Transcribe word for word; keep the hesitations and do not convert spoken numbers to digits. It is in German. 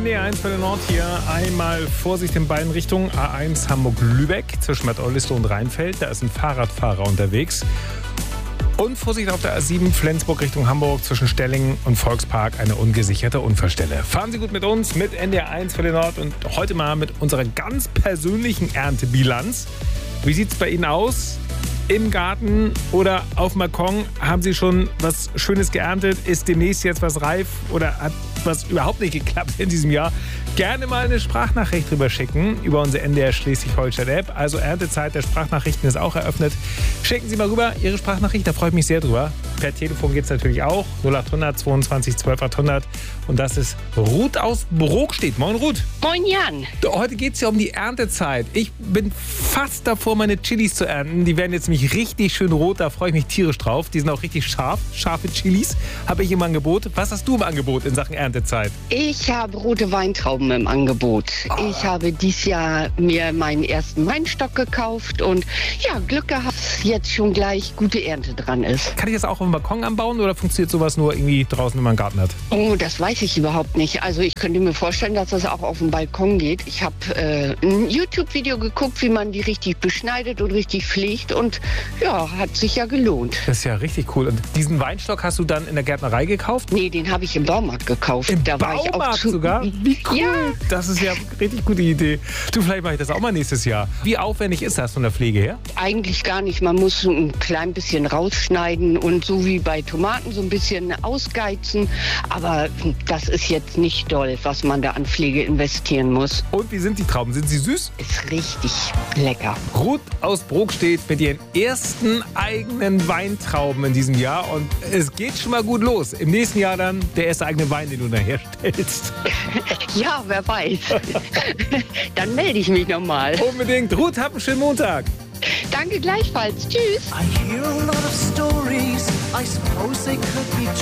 N D R eins für den Nord hier. Einmal Vorsicht in beiden Richtungen. A eins Hamburg-Lübeck zwischen Bad Oldesloe und Rheinfeld. Da ist ein Fahrradfahrer unterwegs. Und Vorsicht auf der A sieben Flensburg Richtung Hamburg zwischen Stellingen und Volkspark, eine ungesicherte Unfallstelle. Fahren Sie gut mit uns, mit N D R eins für den Nord und heute mal mit unserer ganz persönlichen Erntebilanz. Wie sieht es bei Ihnen aus? Im Garten oder auf dem Balkon? Haben Sie schon was Schönes geerntet? Ist demnächst jetzt was reif oder hat was überhaupt nicht geklappt in diesem Jahr? Gerne mal eine Sprachnachricht drüber schicken über unsere N D R Schleswig-Holstein-App. Also Erntezeit der Sprachnachrichten ist auch eröffnet. Schicken Sie mal rüber Ihre Sprachnachricht, da freue ich mich sehr drüber. Per Telefon geht es natürlich auch. null acht hundert zweiundzwanzig zwölf achthundert. Und das ist Ruth aus Brokstedt. Moin Ruth. Moin Jan. Heute geht es ja um die Erntezeit. Ich bin fast davor, meine Chilis zu ernten. Die werden jetzt nämlich richtig schön rot. Da freue ich mich tierisch drauf. Die sind auch richtig scharf. Scharfe Chilis habe ich im Angebot. Was hast du im Angebot in Sachen Erntezeit? Ich habe rote Weintrauben im Angebot. Oh. Ich habe dieses Jahr mir meinen ersten Weinstock gekauft und ja, Glück gehabt, jetzt schon gleich gute Ernte dran ist. Kann ich das auch auf dem Balkon anbauen oder funktioniert sowas nur irgendwie draußen, wenn man einen Garten hat? Oh, das weiß ich überhaupt nicht. Also ich könnte mir vorstellen, dass das auch auf dem Balkon geht. Ich habe äh, ein YouTube-Video geguckt, wie man die richtig beschneidet und richtig pflegt und ja, hat sich ja gelohnt. Das ist ja richtig cool. Und diesen Weinstock hast du dann in der Gärtnerei gekauft? Nee, den habe ich im Baumarkt gekauft. Im da Baumarkt war ich auch zu sogar? Wie cool. Ja. Das ist ja eine richtig gute Idee. Du, vielleicht mache ich das auch mal nächstes Jahr. Wie aufwendig ist das von der Pflege her? Eigentlich gar nicht. Man muss so ein klein bisschen rausschneiden und so wie bei Tomaten so ein bisschen ausgeizen. Aber das ist jetzt nicht doll, was man da an Pflege investieren muss. Und wie sind die Trauben? Sind sie süß? Ist richtig lecker. Ruth aus Brokstedt mit ihren ersten eigenen Weintrauben in diesem Jahr. Und es geht schon mal gut los. Im nächsten Jahr dann der erste eigene Wein, den du da herstellst. Ja, wer weiß. Dann melde ich mich nochmal. Unbedingt. Ruth, hab einen schönen Montag. Danke gleichfalls. Tschüss. I hear a lot of stories. I suppose they could be true.